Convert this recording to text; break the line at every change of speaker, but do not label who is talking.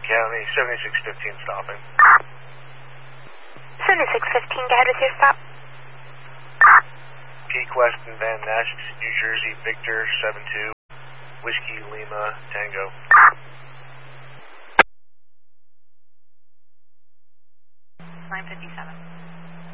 County, 7615 stopping.
7615, go ahead with your stop.
Peak Weston Van Nest, New Jersey, Victor 72, Whiskey Lima Tango.
$957.